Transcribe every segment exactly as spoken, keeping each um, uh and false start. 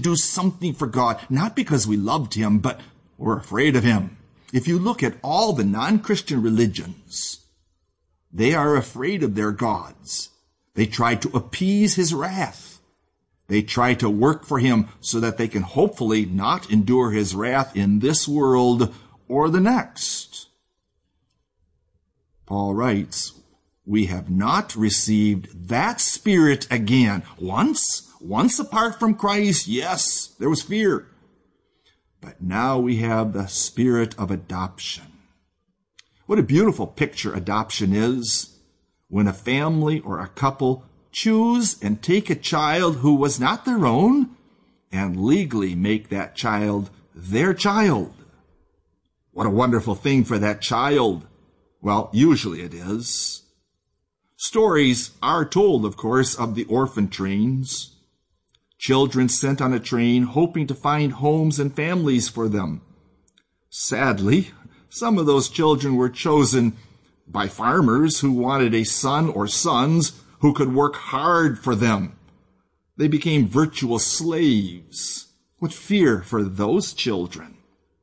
do something for God, not because we loved him, but we're afraid of him. If you look at all the non-Christian religions, they are afraid of their gods. They try to appease his wrath. They try to work for him so that they can hopefully not endure his wrath in this world or the next. Paul writes, we have not received that spirit again. Once, once apart from Christ, yes, there was fear. But now we have the spirit of adoption. What a beautiful picture adoption is, when a family or a couple choose and take a child who was not their own and legally make that child their child. What a wonderful thing for that child. Well, usually it is. Stories are told, of course, of the orphan trains. Children sent on a train hoping to find homes and families for them. Sadly, some of those children were chosen by farmers who wanted a son or sons who could work hard for them. They became virtual slaves. What fear for those children.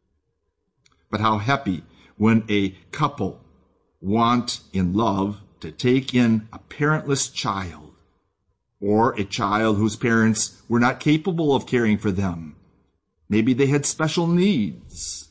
But how happy when a couple want in love to take in a parentless child, or a child whose parents were not capable of caring for them. Maybe they had special needs.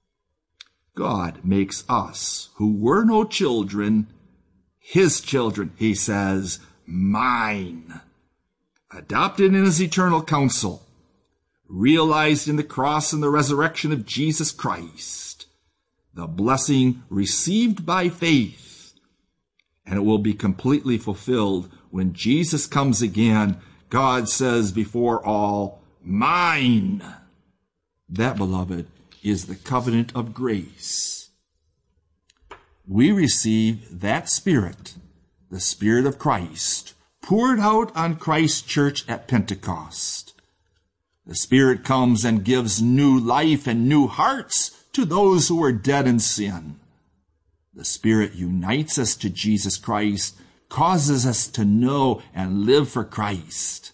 God makes us, who were no children, his children, he says, mine. Adopted in his eternal counsel, realized in the cross and the resurrection of Jesus Christ, the blessing received by faith, and it will be completely fulfilled when Jesus comes again. God says before all, mine. That, beloved, is the covenant of grace. We receive that Spirit, the Spirit of Christ, poured out on Christ's church at Pentecost. The Spirit comes and gives new life and new hearts to those who are dead in sin. The Spirit unites us to Jesus Christ, causes us to know and live for Christ.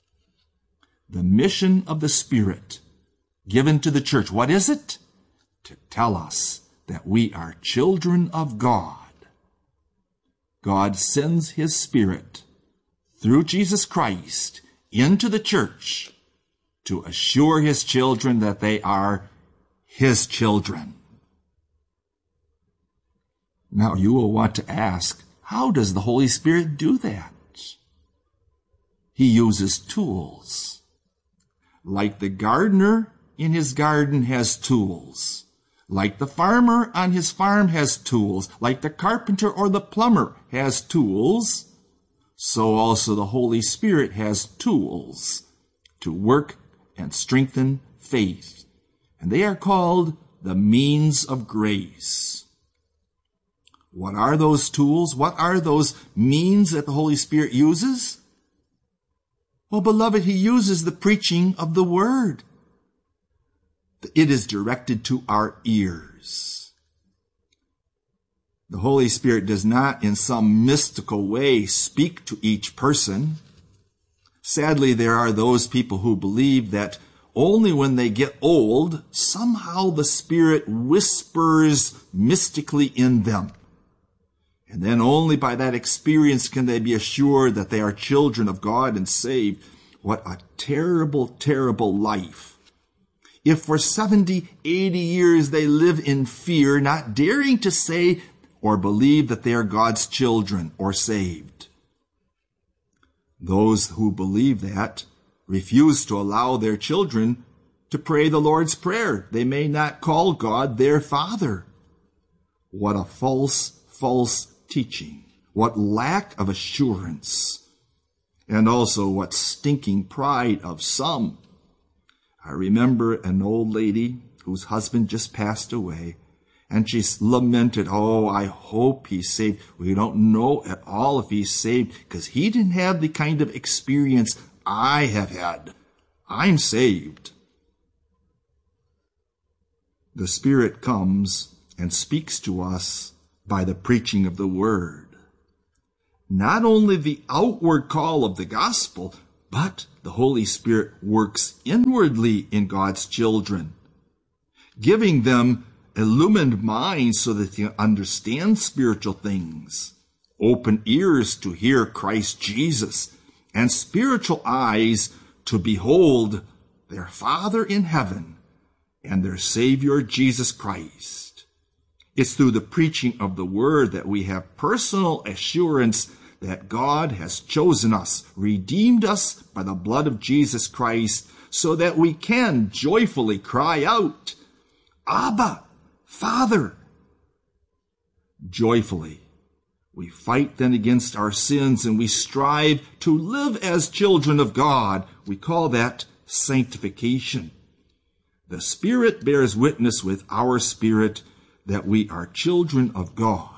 The mission of the Spirit given to the church, what is it? To tell us that we are children of God. God sends his Spirit through Jesus Christ into the church to assure his children that they are his children. Now you will want to ask, how does the Holy Spirit do that? He uses tools. Like the gardener in his garden has tools. Like the farmer on his farm has tools. Like the carpenter or the plumber has tools. So also the Holy Spirit has tools to work and strengthen faith. And they are called the means of grace. What are those tools? What are those means that the Holy Spirit uses? Well, beloved, he uses the preaching of the Word. It is directed to our ears. The Holy Spirit does not in some mystical way speak to each person. Sadly, there are those people who believe that only when they get old, somehow the Spirit whispers mystically in them. And then only by that experience can they be assured that they are children of God and saved. What a terrible, terrible life. If for seventy, eighty years they live in fear, not daring to say or believe that they are God's children or saved. Those who believe that refuse to allow their children to pray the Lord's Prayer. They may not call God their Father. What a false, false teaching. What lack of assurance. And also what stinking pride of some. I remember an old lady whose husband just passed away, and she lamented, oh, I hope he's saved. We don't know at all if he's saved because he didn't have the kind of experience I have had. I'm saved. The Spirit comes and speaks to us by the preaching of the Word. Not only the outward call of the gospel, But the Holy Spirit works inwardly in God's children, giving them illumined minds so that they understand spiritual things, open ears to hear Christ Jesus, and spiritual eyes to behold their Father in heaven and their Savior Jesus Christ. It's through the preaching of the Word that we have personal assurance that God has chosen us, redeemed us by the blood of Jesus Christ, so that we can joyfully cry out, Abba, Father. Joyfully, we fight then against our sins and we strive to live as children of God. We call that sanctification. The Spirit bears witness with our spirit that we are children of God.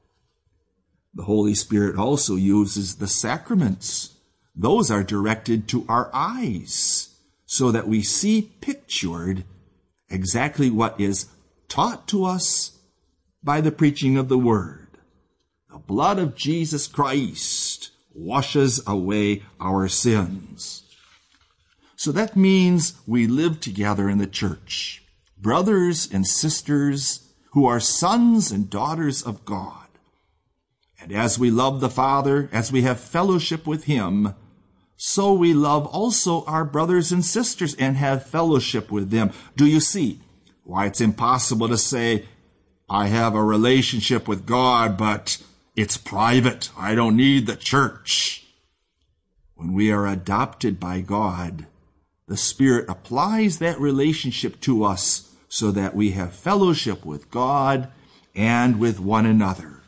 The Holy Spirit also uses the sacraments. Those are directed to our eyes so that we see pictured exactly what is taught to us by the preaching of the Word. The blood of Jesus Christ washes away our sins. So that means we live together in the church, brothers and sisters who are sons and daughters of God. And as we love the Father, as we have fellowship with Him, so we love also our brothers and sisters and have fellowship with them. Do you see why it's impossible to say, I have a relationship with God, but it's private. I don't need the church. When we are adopted by God, the Spirit applies that relationship to us so that we have fellowship with God and with one another.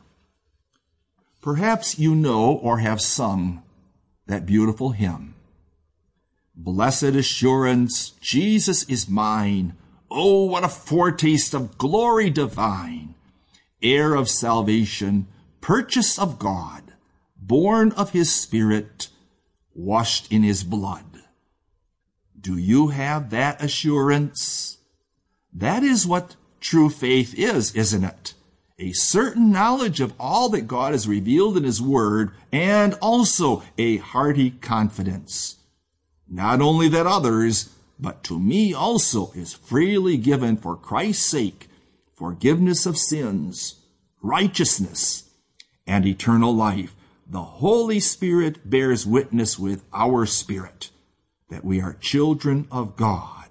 Perhaps you know or have sung that beautiful hymn. Blessed assurance, Jesus is mine. Oh, what a foretaste of glory divine. Heir of salvation, purchase of God, born of His Spirit, washed in His blood. Do you have that assurance? That is what true faith is, isn't it? A certain knowledge of all that God has revealed in His Word, and also a hearty confidence. Not only that others, but to me also is freely given for Christ's sake, forgiveness of sins, righteousness, and eternal life. The Holy Spirit bears witness with our spirit that we are children of God.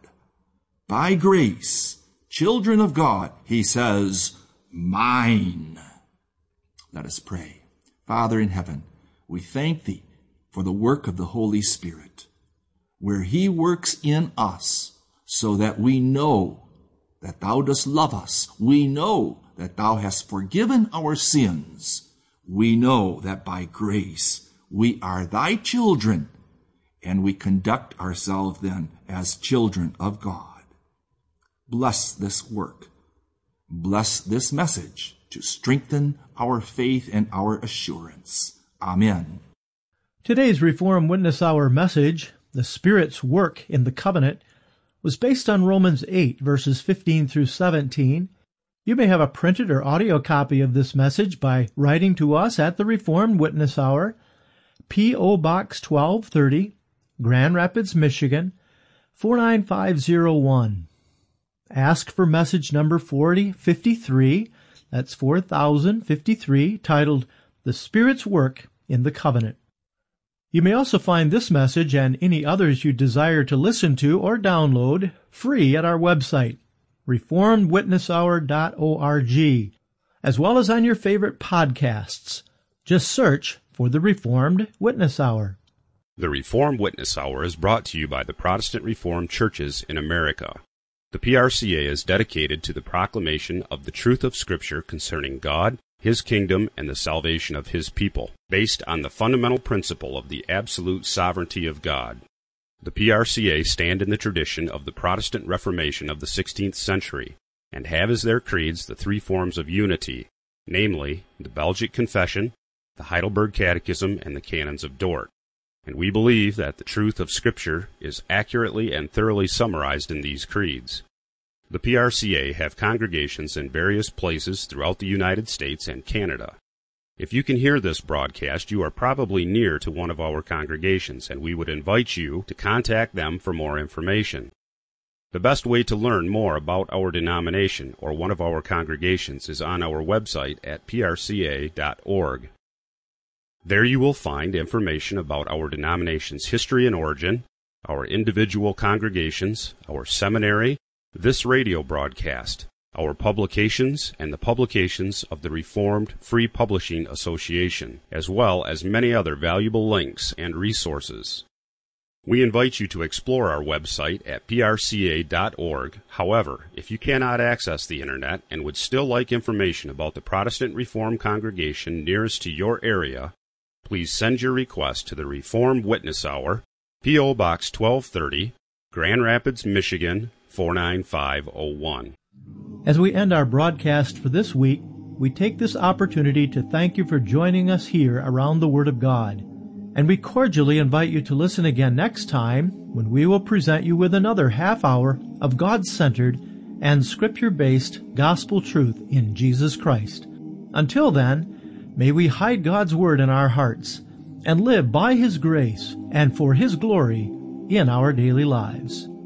By grace, children of God, He says, mine. Let us pray. Father in heaven, we thank Thee for the work of the Holy Spirit, where He works in us so that we know that Thou dost love us. We know that Thou hast forgiven our sins. We know that by grace we are Thy children, and we conduct ourselves then as children of God. Bless this work. Bless this message to strengthen our faith and our assurance. Amen. Today's Reformed Witness Hour message, The Spirit's Work in the Covenant, was based on Romans eight, verses fifteen through seventeen. You may have a printed or audio copy of this message by writing to us at the Reformed Witness Hour, P O. Box twelve thirty, Grand Rapids, Michigan, four nine five zero one. Ask for message number forty fifty-three, that's four thousand fifty-three, titled, The Spirit's Work in the Covenant. You may also find this message and any others you desire to listen to or download free at our website, reformed witness hour dot org, as well as on your favorite podcasts. Just search for the Reformed Witness Hour. The Reformed Witness Hour is brought to you by the Protestant Reformed Churches in America. The P R C A is dedicated to the proclamation of the truth of Scripture concerning God, His kingdom, and the salvation of His people, based on the fundamental principle of the absolute sovereignty of God. The P R C A stand in the tradition of the Protestant Reformation of the sixteenth century, and have as their creeds the three forms of unity, namely, the Belgic Confession, the Heidelberg Catechism, and the Canons of Dort. And we believe that the truth of Scripture is accurately and thoroughly summarized in these creeds. The P R C A have congregations in various places throughout the United States and Canada. If you can hear this broadcast, you are probably near to one of our congregations, and we would invite you to contact them for more information. The best way to learn more about our denomination or one of our congregations is on our website at p r c a dot org. There you will find information about our denomination's history and origin, our individual congregations, our seminary, this radio broadcast, our publications, and the publications of the Reformed Free Publishing Association, as well as many other valuable links and resources. We invite you to explore our website at p r c a dot org. However, if you cannot access the Internet and would still like information about the Protestant Reformed congregation nearest to your area, please send your request to the Reformed Witness Hour, P O Box twelve thirty, Grand Rapids, Michigan, four nine five oh one. As we end our broadcast for this week, we take this opportunity to thank you for joining us here around the Word of God. And we cordially invite you to listen again next time when we will present you with another half hour of God-centered and Scripture-based gospel truth in Jesus Christ. Until then, may we hide God's Word in our hearts and live by His grace and for His glory in our daily lives.